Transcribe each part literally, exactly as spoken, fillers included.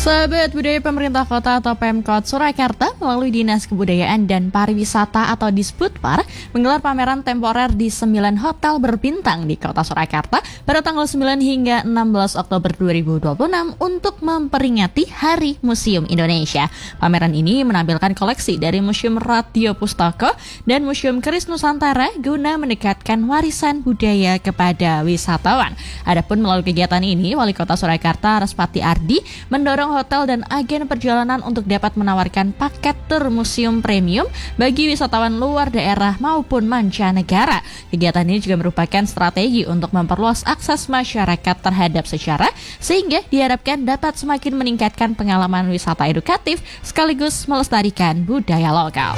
Sahabat budaya pemerintah kota atau Pemkot Surakarta melalui Dinas Kebudayaan dan Pariwisata atau Disputpar menggelar pameran temporer di sembilan hotel berbintang di kota Surakarta pada tanggal sembilan hingga enam belas Oktober dua ribu dua puluh enam untuk memperingati Hari Museum Indonesia. Pameran ini menampilkan koleksi dari Museum Radio Pustaka dan Museum Keris Nusantara guna mendekatkan warisan budaya kepada wisatawan. Adapun melalui kegiatan ini, Wali Kota Surakarta Respati Ardi mendorong hotel dan agen perjalanan untuk dapat menawarkan paket tur museum premium bagi wisatawan luar daerah maupun mancanegara. Kegiatan ini juga merupakan strategi untuk memperluas akses masyarakat terhadap sejarah sehingga diharapkan dapat semakin meningkatkan pengalaman wisata edukatif sekaligus melestarikan budaya lokal.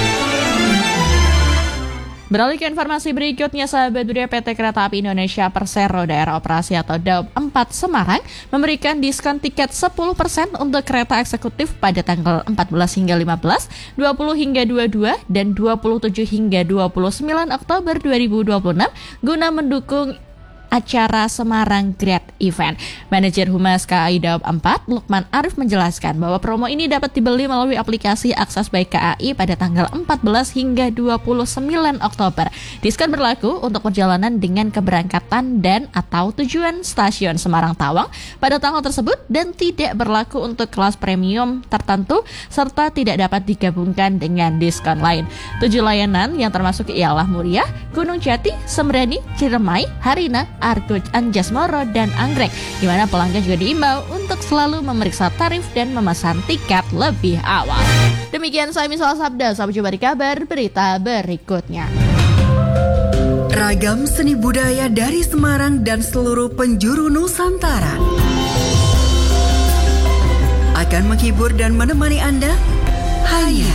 Beralih ke informasi berikutnya, sahabat budaya, P T Kereta Api Indonesia Persero Daerah Operasi atau Daop empat Semarang memberikan diskon tiket sepuluh persen untuk kereta eksekutif pada tanggal empat belas hingga lima belas, dua puluh hingga dua puluh dua, dan dua puluh tujuh hingga dua puluh sembilan Oktober dua ribu dua puluh enam guna mendukung acara Semarang Great Event. Manajer Humas K A I Daop empat, Lukman Arif menjelaskan bahwa promo ini dapat dibeli melalui aplikasi Akses by K A I pada tanggal empat belas hingga dua puluh sembilan Oktober. Diskon berlaku untuk perjalanan dengan keberangkatan dan atau tujuan stasiun Semarang Tawang pada tanggal tersebut dan tidak berlaku untuk kelas premium tertentu serta tidak dapat digabungkan dengan diskon lain. Tujuh layanan yang termasuk ialah Muria, Gunung Jati, Sembrani, Ciremai, Harina, Argo, Anjasmoro, dan Anggrek, di mana pelanggan juga diimbau untuk selalu memeriksa tarif dan memesan tiket lebih awal. Demikian saya Misal Sabda, sampai jumpa di kabar berita berikutnya. Ragam seni budaya dari Semarang dan seluruh penjuru Nusantara akan menghibur dan menemani Anda hanya